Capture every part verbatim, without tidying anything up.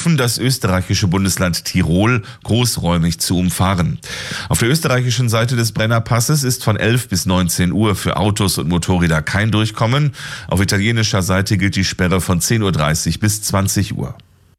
Hopfen das österreichische Bundesland Tirol großräumig zu umfahren. Auf der österreichischen Seite des Brennerpasses ist von elf bis neunzehn Uhr für Autos und Motorräder kein Durchkommen. Auf italienischer Seite gilt die Sperre von zehn Uhr dreißig bis zwanzig Uhr.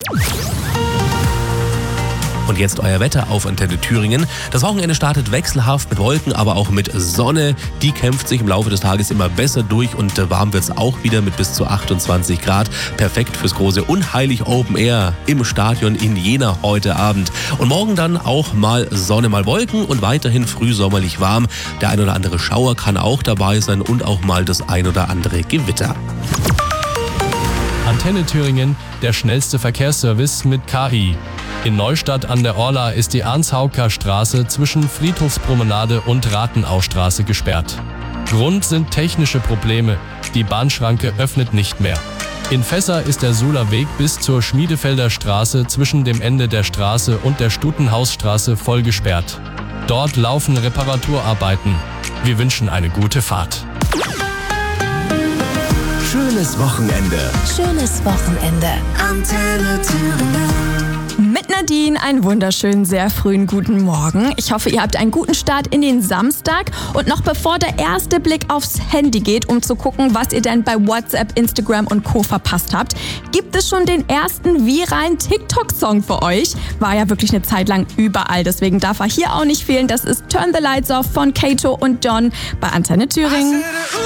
Und jetzt euer Wetter auf Antenne Thüringen. Das Wochenende startet wechselhaft mit Wolken, aber auch mit Sonne. Die kämpft sich im Laufe des Tages immer besser durch und warm wird es auch wieder mit bis zu achtundzwanzig Grad. Perfekt fürs große Unheilig Open Air im Stadion in Jena heute Abend. Und morgen dann auch mal Sonne, mal Wolken und weiterhin frühsommerlich warm. Der ein oder andere Schauer kann auch dabei sein und auch mal das ein oder andere Gewitter. Antenne Thüringen, der schnellste Verkehrsservice mit K I. In Neustadt an der Orla ist die Arns-Hauker-Straße zwischen Friedhofspromenade und Rathenaustraße gesperrt. Grund sind technische Probleme. Die Bahnschranke öffnet nicht mehr. In Fässer ist der Suhler Weg bis zur Schmiedefelder Straße zwischen dem Ende der Straße und der Stutenhausstraße voll gesperrt. Dort laufen Reparaturarbeiten. Wir wünschen eine gute Fahrt. Schönes Wochenende. Schönes Wochenende. Antenne Thüringen. Mit Nadine einen wunderschönen, sehr frühen guten Morgen. Ich hoffe, ihr habt einen guten Start in den Samstag. Und noch bevor der erste Blick aufs Handy geht, um zu gucken, was ihr denn bei WhatsApp, Instagram und Co. verpasst habt, gibt es schon den ersten viralen TikTok-Song für euch. War ja wirklich eine Zeit lang überall, deswegen darf er hier auch nicht fehlen. Das ist Turn the Lights Off von Kato und John bei Antenne Thüringen.